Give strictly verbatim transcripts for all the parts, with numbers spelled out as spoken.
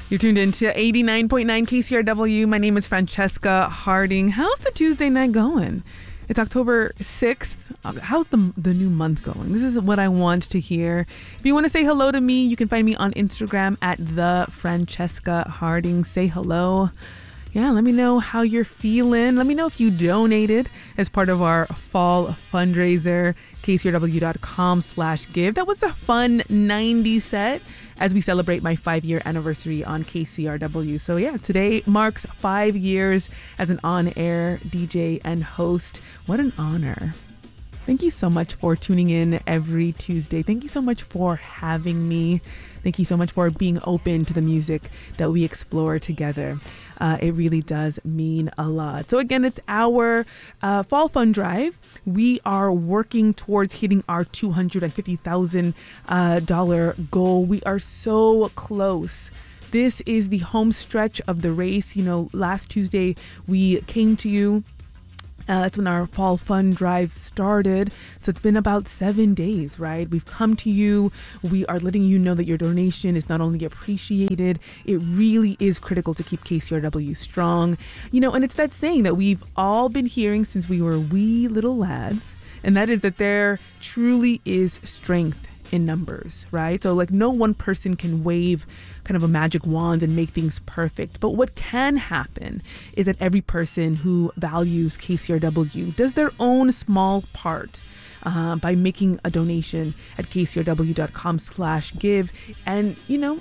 You're tuned into eighty-nine point nine K C R W. My name is Francesca Harding. How's the Tuesday night going? It's October sixth. How's the the new month going? This is what I want to hear. If you want to say hello to me, you can find me on Instagram at the Francesca Harding. Say hello. Yeah, let me know how you're feeling. Let me know if you donated as part of our fall fundraiser, K C R W dot com slash give. That was a fun nineties set as we celebrate my five-year anniversary on K C R W. So yeah, today marks five years as an on-air D J and host. What an honor. Thank you so much for tuning in every Tuesday. Thank you so much for having me. Thank you so much for being open to the music that we explore together. Uh, it really does mean a lot. So again, it's our uh, Fall Fund Drive. We are working towards hitting our two hundred fifty thousand dollars uh, goal. We are so close. This is the home stretch of the race. You know, last Tuesday we came to you. Uh, that's when our Fall Fund Drive started. So it's been about seven days, right? We've come to you. We are letting you know that your donation is not only appreciated, it really is critical to keep K C R W strong. You know, and it's that saying that we've all been hearing since we were wee little lads, and that is that there truly is strength in numbers, right? So like no one person can wave kind of a magic wand and make things perfect. But what can happen is that every person who values K C R W does their own small part uh, by making a donation at K C R W dot com slash give. And, you know,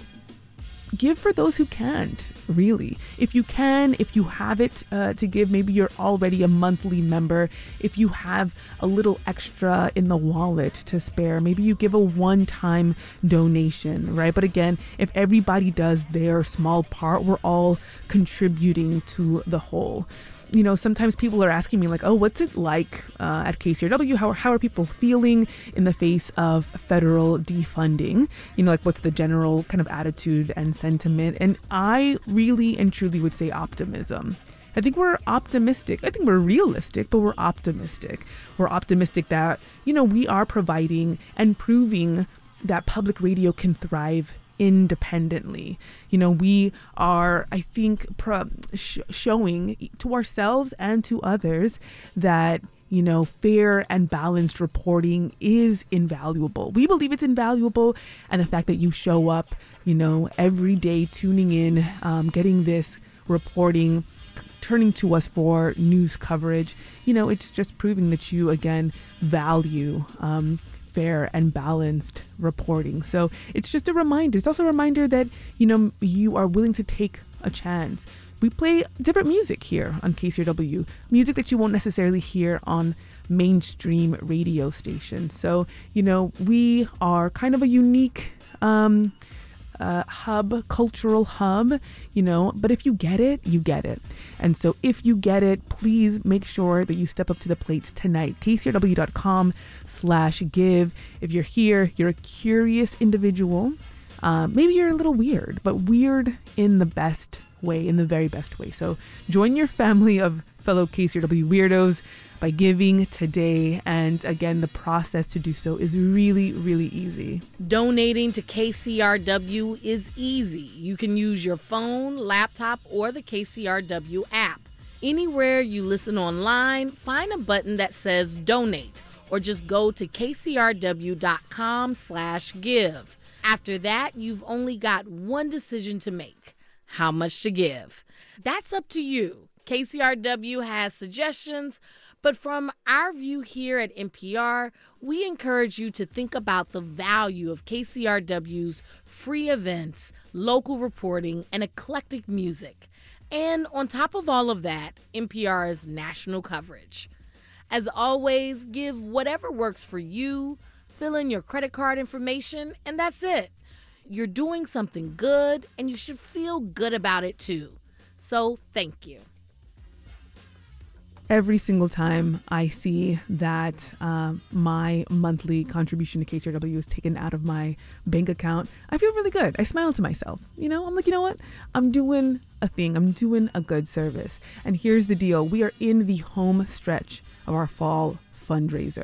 give for those who can't, really. If you can, if you have it uh, to give, maybe you're already a monthly member. If you have a little extra in the wallet to spare, maybe you give a one-time donation, right? But again, if everybody does their small part, we're all contributing to the whole. You know, sometimes people are asking me like, oh, what's it like uh, at K C R W? How, how are people feeling in the face of federal defunding? You know, like what's the general kind of attitude and sentiment? And I really and truly would say optimism. I think we're optimistic. I think we're realistic, but we're optimistic. We're optimistic that, you know, we are providing and proving that public radio can thrive independently. You know, we are, I think, pro- sh- showing to ourselves and to others that, you know, fair and balanced reporting is invaluable. We believe it's invaluable. And the fact that you show up, you know, every day tuning in, um, getting this reporting, turning to us for news coverage, you know, it's just proving that you, again, value um, fair and balanced reporting. So it's just a reminder. It's also a reminder that, you know, you are willing to take a chance. We play different music here on K C R W, music that you won't necessarily hear on mainstream radio stations. So, you know, we are kind of a unique um, uh, hub, cultural hub, you know, but if you get it, you get it. And so if you get it, please make sure that you step up to the plate tonight. K C R W dot com slash give. If you're here, you're a curious individual. Uh, maybe you're a little weird, but weird in the best way, in the very best way. So join your family of fellow K C R W weirdos by giving today. And again, the process to do so is really, really easy. Donating to K C R W is easy. You can use your phone, laptop, or the K C R W app. Anywhere you listen online, find a button that says donate, or just go to K C R W dot com slash give. After that, you've only got one decision to make: how much to give. That's up to you. K C R W has suggestions, but from our view here at N P R, we encourage you to think about the value of K C R W's free events, local reporting, and eclectic music. And on top of all of that, N P R's national coverage. As always, give whatever works for you, fill in your credit card information, and that's it. You're doing something good, and you should feel good about it too. So thank you. Every single time I see that uh, my monthly contribution to K C R W is taken out of my bank account, I feel really good. I smile to myself. You know, I'm like, you know what? I'm doing a thing. I'm doing a good service. And here's the deal. We are in the home stretch of our fall fundraiser.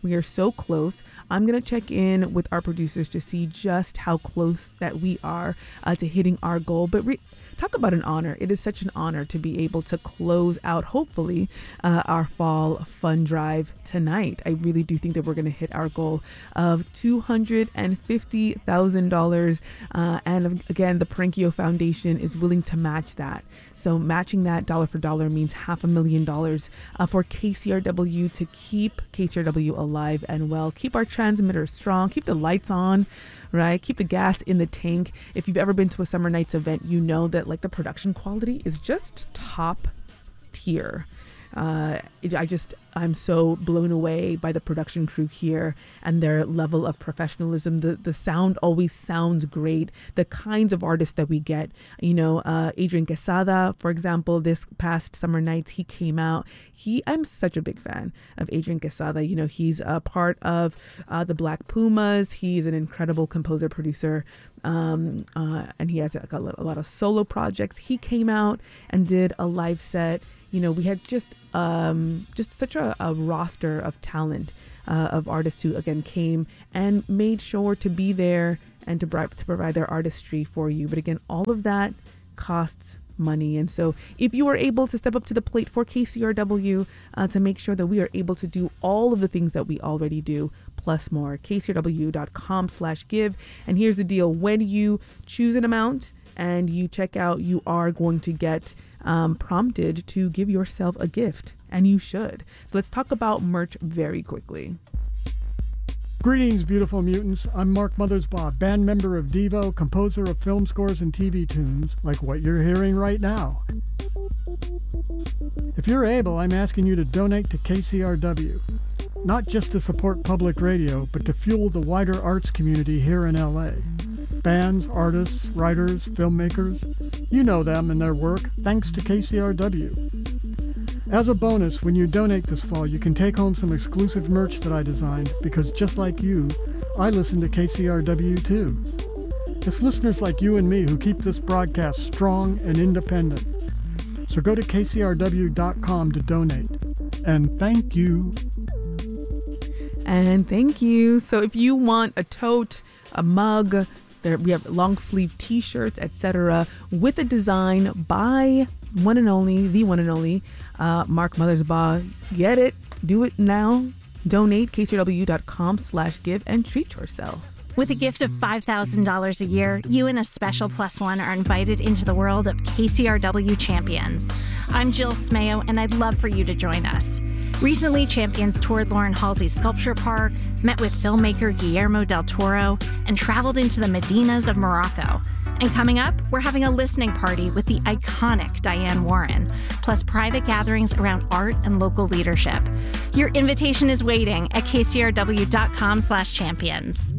We are so close. I'm going to check in with our producers to see just how close that we are uh, to hitting our goal. But re- talk about an honor. It is such an honor to be able to close out, hopefully, uh, our fall fun drive tonight. I really do think that we're going to hit our goal of two hundred fifty thousand dollars. Uh, and again, the Parankio Foundation is willing to match that. So matching that dollar for dollar means half a million dollars uh, for K C R W to keep K C R W alive and well, keep our transmitters strong, keep the lights on, right? Keep the gas in the tank. If you've ever been to a Summer Nights event, you know that like the production quality is just top tier. Uh, it, I just, I'm so blown away by the production crew here and their level of professionalism. The the sound always sounds great. The kinds of artists that we get, you know, uh, Adrian Quesada, for example, this past Summer Nights, he came out. He, I'm such a big fan of Adrian Quesada. You know, he's a part of uh, the Black Pumas. He's an incredible composer, producer. Um, uh, and he has like, a, a lot of solo projects. He came out and did a live set. You know, we had just um, just such a, a roster of talent uh, of artists who, again, came and made sure to be there and to, bri- to provide their artistry for you. But again, all of that costs money. And so if you are able to step up to the plate for K C R W uh, to make sure that we are able to do all of the things that we already do, plus more, K C R W dot com slash give. And here's the deal. When you choose an amount and you check out, you are going to get Um, prompted to give yourself a gift, and you should. So let's talk about merch very quickly. Greetings, beautiful mutants. I'm Mark Mothersbaugh, band member of Devo, composer of film scores and T V tunes, like what you're hearing right now. If you're able, I'm asking you to donate to K C R W, not just to support public radio, but to fuel the wider arts community here in L A. Bands, artists, writers, filmmakers, you know them and their work, thanks to K C R W. As a bonus, when you donate this fall, you can take home some exclusive merch that I designed, because just like you, I listen to K C R W too. It's listeners like you and me who keep this broadcast strong and independent. So go to K C R W dot com to donate. And thank you. And thank you. So if you want a tote, a mug, there, we have long sleeve t-shirts, et cetera, with a design by one and only, the one and only, uh, Mark Mothersbaugh. Get it, do it now. Donate, K C R W dot com slash give, and treat yourself. With a gift of five thousand dollars a year, you and a special plus one are invited into the world of K C R W Champions. I'm Jill Smayo, and I'd love for you to join us. Recently, Champions toured Lauren Halsey's Sculpture Park, met with filmmaker Guillermo del Toro, and traveled into the Medinas of Morocco. And coming up, we're having a listening party with the iconic Diane Warren, plus private gatherings around art and local leadership. Your invitation is waiting at K C R W dot com slash champions.